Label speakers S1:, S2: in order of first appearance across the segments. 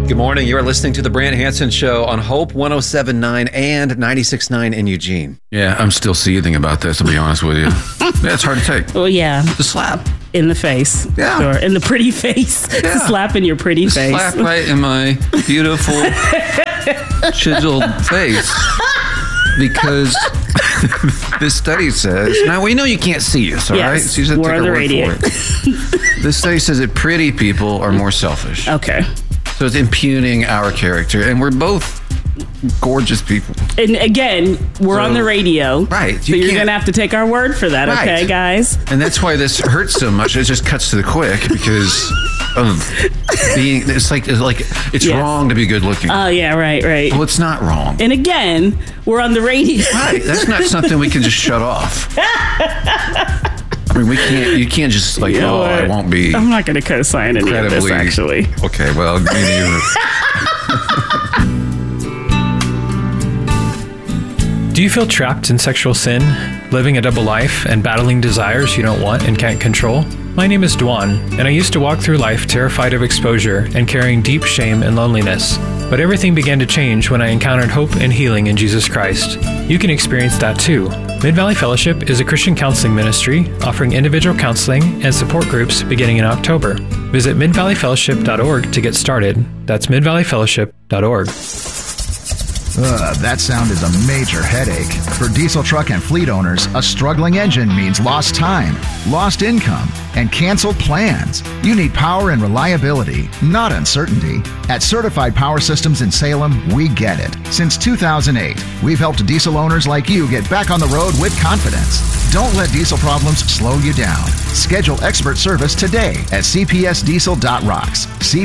S1: Good morning. You are listening to The Brant Hansen Show on Hope 107.9 and 96.9 in Eugene.
S2: Yeah, I'm still seething about this, to be honest with you. Yeah, it's hard to take.
S3: Well, yeah.
S2: The slap.
S3: In the face.
S2: Yeah.
S3: Or in the pretty face. Yeah. The slap in your pretty face.
S2: Slap right in my beautiful, chiseled face. Because this study says, now we know you can't see us, all right? So you just
S3: we're on the radio.
S2: This study says that pretty people are more selfish.
S3: Okay.
S2: So it's impugning our character, and we're both gorgeous people.
S3: And again, we're on the radio.
S2: Right.
S3: So you're going to have to take our word for that, right. Okay, guys?
S2: And that's why this hurts so much. It just cuts to the quick because of being, it's wrong to be good looking.
S3: Oh, yeah, right.
S2: Well, it's not wrong.
S3: And again, we're on the radio.
S2: Right. That's not something we can just shut off. I mean, you can't just I won't be.
S3: I'm not going to co-sign any of this, actually.
S2: Okay, well, me neither.
S4: Do you feel trapped in sexual sin, living a double life, and battling desires you don't want and can't control? My name is Dwan, and I used to walk through life terrified of exposure and carrying deep shame and loneliness. But everything began to change when I encountered hope and healing in Jesus Christ. You can experience that too. Mid-Valley Fellowship is a Christian counseling ministry offering individual counseling and support groups beginning in October. Visit midvalleyfellowship.org to get started. That's midvalleyfellowship.org.
S5: That sound is a major headache. For diesel truck and fleet owners, a struggling engine means lost time, lost income, and canceled plans. You need power and reliability, not uncertainty. At Certified Power Systems in Salem, we get it. Since 2008, we've helped diesel owners like you get back on the road with confidence. Don't let diesel problems slow you down. Schedule expert service today at cpsdiesel.rocks.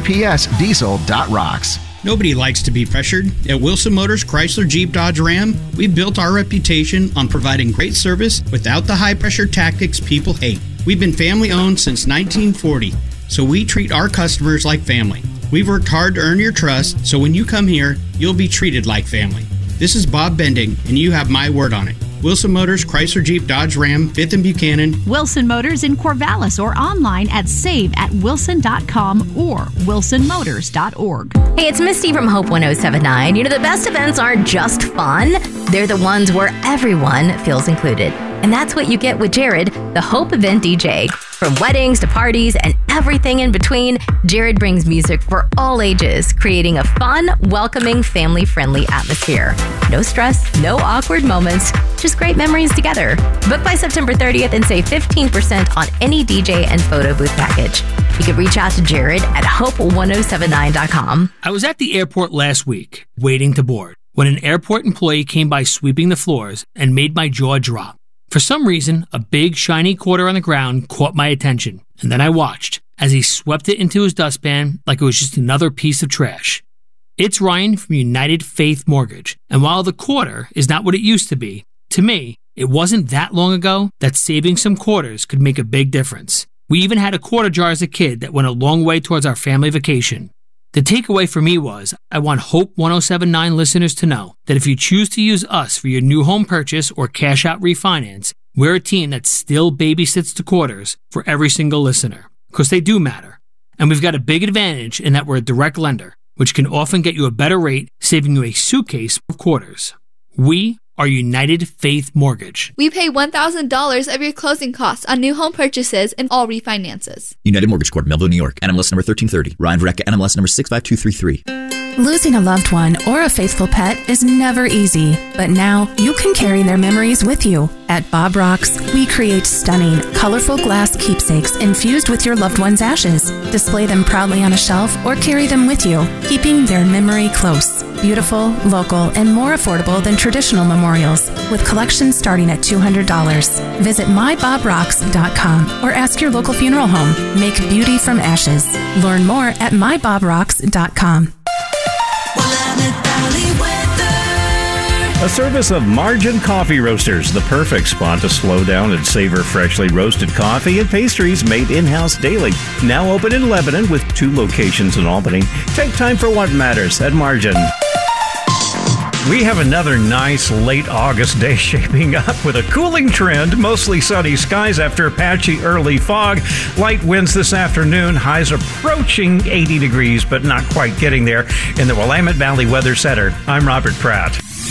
S5: cpsdiesel.rocks.
S6: Nobody likes to be pressured. At Wilson Motors Chrysler Jeep Dodge Ram, we've built our reputation on providing great service without the high-pressure tactics people hate. We've been family-owned since 1940, so we treat our customers like family. We've worked hard to earn your trust, so when you come here, you'll be treated like family. This is Bob Bending, and you have my word on it. Wilson Motors Chrysler Jeep Dodge Ram, 5th and Buchanan.
S7: Wilson Motors in Corvallis or online at save@wilson.com or wilsonmotors.org.
S8: Hey, it's Misty from Hope 107.9. You know, the best events aren't just fun. They're the ones where everyone feels included. And that's what you get with Jared, the Hope Event DJ. From weddings to parties and everything in between, Jared brings music for all ages, creating a fun, welcoming, family-friendly atmosphere. No stress, no awkward moments, just great memories together. Book by September 30th and save 15% on any DJ and photo booth package. You can reach out to Jared at hope1079.com.
S9: I was at the airport last week, waiting to board, when an airport employee came by sweeping the floors and made my jaw drop. For some reason, a big, shiny quarter on the ground caught my attention, and then I watched as he swept it into his dustpan like it was just another piece of trash. It's Ryan from United Faith Mortgage, and while the quarter is not what it used to be, to me, it wasn't that long ago that saving some quarters could make a big difference. We even had a quarter jar as a kid that went a long way towards our family vacation. The takeaway for me was, I want Hope 107.9 listeners to know that if you choose to use us for your new home purchase or cash out refinance, we're a team that still babysits the quarters for every single listener, because they do matter. And we've got a big advantage in that we're a direct lender, which can often get you a better rate, saving you a suitcase of quarters. We are United Faith Mortgage.
S10: We pay $1,000 of your closing costs on new home purchases and all refinances.
S11: United Mortgage Corp, Melville, New York. NMLS number 1330. Ryan Verrecka, NMLS number 65233.
S12: Losing a loved one or a faithful pet is never easy, but now you can carry their memories with you. At Bob Rocks, we create stunning, colorful glass keepsakes infused with your loved one's ashes. Display them proudly on a shelf or carry them with you, keeping their memory close. Beautiful, local, and more affordable than traditional memorials, with collections starting at $200. Visit mybobrocks.com or ask your local funeral home. Make beauty from ashes. Learn more at mybobrocks.com.
S13: A service of Margin Coffee Roasters, the perfect spot to slow down and savor freshly roasted coffee and pastries made in-house daily. Now open in Lebanon with 2 locations in Albany. Take time for what matters at Margin. We have another nice late August day shaping up with a cooling trend, mostly sunny skies after a patchy early fog. Light winds this afternoon, highs approaching 80 degrees, but not quite getting there. In the Willamette Valley Weather Center, I'm Robert Pratt.